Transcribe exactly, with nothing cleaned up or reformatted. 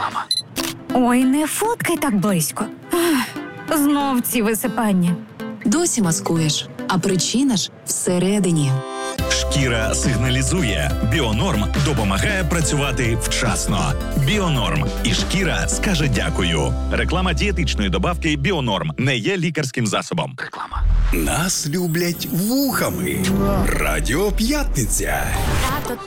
Реклама. Ой, не фоткай так близько. Ах, знов ці висипання. Досі маскуєш, а причина ж всередині. Шкіра сигналізує. Біонорм допомагає працювати вчасно. Біонорм. І шкіра скаже дякую. Реклама дієтичної добавки Біонорм не є лікарським засобом. Реклама. Нас люблять вухами. Радіо П'ятниця.